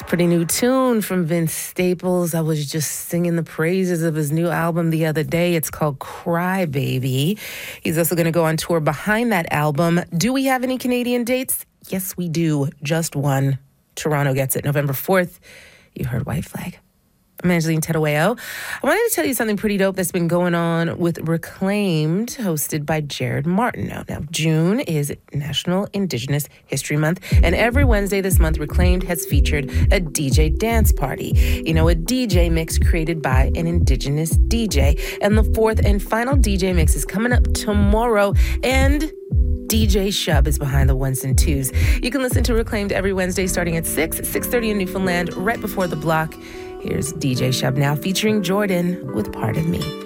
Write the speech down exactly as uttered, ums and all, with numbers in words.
Pretty new tune from Vince Staples. I was just singing the praises of his new album the other day. It's called Cry Baby. He's also going to go on tour behind that album. Do we have any Canadian dates? Yes, we do. Just one. Toronto gets it November fourth. You heard White Flag. I'm Angeline Terueo. I wanted to tell you something pretty dope that's been going on with Reclaimed, hosted by Jared Martineau. Now, June is National Indigenous History Month, and every Wednesday this month, Reclaimed has featured a D J dance party. You know, a D J mix created by an Indigenous D J. And the fourth and final D J mix is coming up tomorrow, and D J Shub is behind the ones and twos. You can listen to Reclaimed every Wednesday starting at six, six thirty in Newfoundland, right before the block. Here's D J Shub now featuring Jordan with Part of Me.